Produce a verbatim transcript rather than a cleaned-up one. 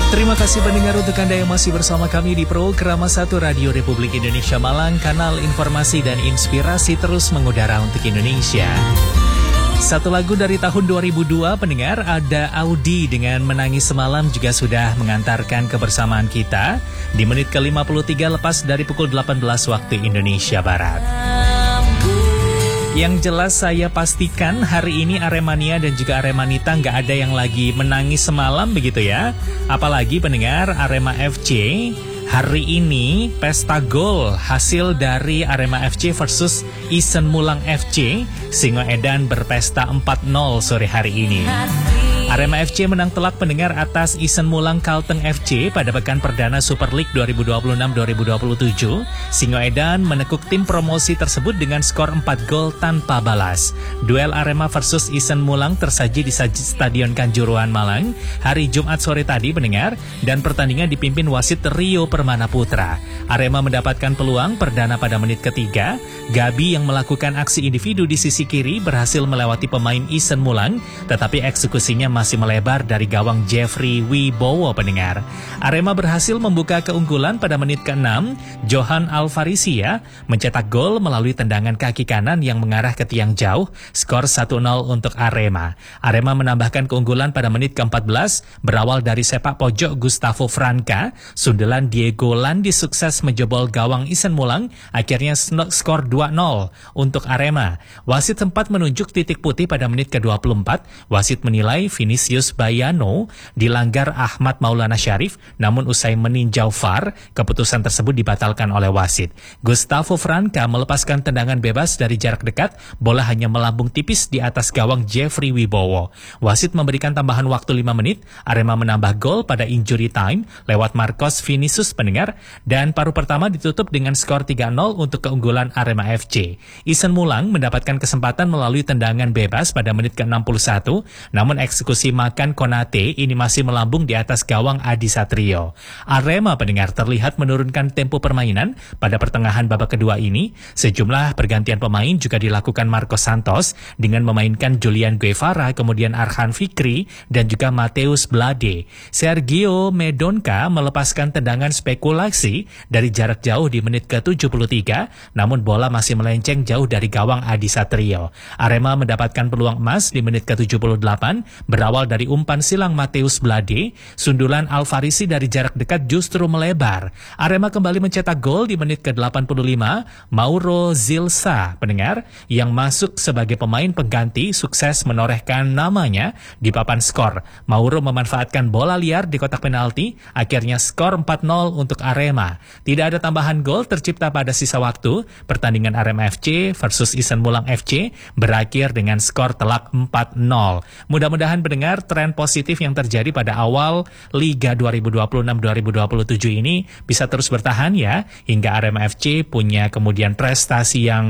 Terima kasih pendengar untuk Anda yang masih bersama kami di program satu Radio Republik Indonesia Malang, kanal informasi dan inspirasi terus mengudara untuk Indonesia. Satu lagu dari tahun dua ribu dua, pendengar, ada Audi dengan Menangis Semalam juga sudah mengantarkan kebersamaan kita di menit ke lima puluh tiga lepas dari pukul delapan belas waktu Indonesia Barat. Yang jelas saya pastikan hari ini Aremania dan juga Aremanita nggak ada yang lagi menangis semalam begitu ya. Apalagi pendengar, Arema F C hari ini pesta gol hasil dari Arema F C versus Isen Mulang F C. Singoedan berpesta empat nol sore hari ini. Arema F C menang telak pendengar atas Isen Mulang Kalteng F C pada pekan perdana Super League dua ribu dua puluh enam dua ribu dua puluh tujuh. Singoedan menekuk tim promosi tersebut dengan skor empat gol tanpa balas. Duel Arema versus Isen Mulang tersaji di Stadion Kanjuruhan Malang hari Jumat sore tadi pendengar, dan pertandingan dipimpin wasit Rio Permana Putra. Arema mendapatkan peluang perdana pada menit ketiga. Gabi yang melakukan aksi individu di sisi kiri berhasil melewati pemain Isen Mulang, tetapi eksekusinya masih melebar dari gawang Jeffrey Wibowo pendengar. Arema berhasil membuka keunggulan pada menit keenam. Johan Alvarisia mencetak gol melalui tendangan kaki kanan yang mengarah ke tiang jauh. Skor satu nol untuk Arema. Arema menambahkan keunggulan pada menit keempat belas berawal dari sepak pojok Gustavo Franca. Sundelan Diego Landi sukses menjebol gawang Isen Mulang. Akhirnya skor dua nol untuk Arema. Wasit sempat menunjuk titik putih pada menit ke dua puluh empat. Wasit menilai Vinicius Bayano dilanggar Ahmad Maulana Syarif, namun usai meninjau V A R, keputusan tersebut dibatalkan oleh wasit. Gustavo Franca melepaskan tendangan bebas dari jarak dekat, bola hanya melambung tipis di atas gawang Jeffrey Wibowo. Wasit memberikan tambahan waktu lima menit, Arema menambah gol pada injury time lewat Marcos Vinicius pendengar, dan paruh pertama ditutup dengan skor tiga nol untuk keunggulan Arema F C. Isen Mulang mendapatkan kesempatan melalui tendangan bebas pada menit ke enam puluh satu, namun eksekusi Makan Konate ini masih melambung di atas gawang Adi Satrio. Arema pendengar terlihat menurunkan tempo permainan pada pertengahan babak kedua ini. Sejumlah pergantian pemain juga dilakukan Marcos Santos dengan memainkan Julian Guevara, kemudian Arhan Fikri, dan juga Mateus Blade. Sergio Medonca melepaskan tendangan spekulasi dari jarak jauh di menit ke tujuh puluh tiga, namun bola masih melenceng jauh dari gawang Adi Satrio. Arema mendapatkan peluang emas di menit ke tujuh puluh delapan, berawal dari umpan silang Mateus Blade. Sundulan Alvarisi dari jarak dekat justru melebar. Arema kembali mencetak gol di menit ke delapan puluh lima. Mauro Zilsa pendengar yang masuk sebagai pemain pengganti sukses menorehkan namanya di papan skor. Mauro memanfaatkan bola liar di kotak penalti. Akhirnya skor empat nol untuk Arema. Tidak ada tambahan gol tercipta pada sisa waktu. Pertandingan Arema F C versus Isen Mulang F C berakhir dengan skor telak empat nol. Mudah-mudahan pendengar tren positif yang terjadi pada awal Liga dua ribu dua puluh enam dua ribu dua puluh tujuh ini bisa terus bertahan ya, hingga Arema F C punya kemudian prestasi yang